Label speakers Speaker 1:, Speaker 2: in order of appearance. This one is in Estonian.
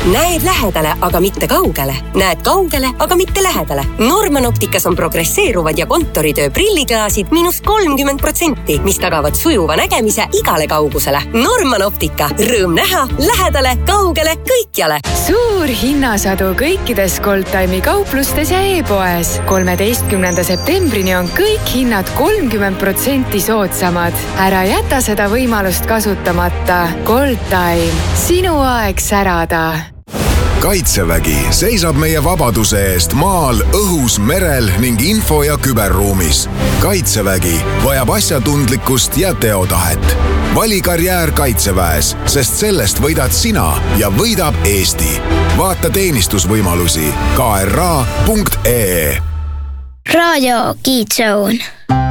Speaker 1: Näed lähedale, aga mitte kaugele. Näed kaugele, aga mitte lähedale. Norman Opticas on progresseeruvad ja kontoritöö prilliklaasid -30%, mis tagavad sujuva nägemise igale kaugusele. Norman Optica. Rõõm näha lähedale, kaugele, kõikjale.
Speaker 2: Suur hinnasadu kõikides Goldtime'i kauplustes ja e-poes. 13. septembrini on kõik hinnad 30% soodsamad. Ära jäta seda võimalust kasutamata. Goldtime. Sinu aeg särada.
Speaker 3: Kaitsevägi seisab meie vabaduse eest maal, õhus, merel ning info- ja küberruumis. Kaitsevägi vajab asjatundlikkust ja teotahet. Vali karjäär Kaitseväes, sest sellest võidad sina ja võidab Eesti. Vaata teenistusvõimalusi kra.ee.
Speaker 4: Raadio Kids Zone.